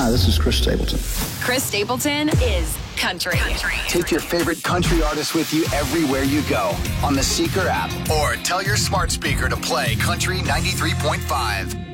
Hi, this is Chris Stapleton. Chris Stapleton is country. Take your favorite country artist with you everywhere you go on the Seeker app, or tell your smart speaker to play Country 93.5.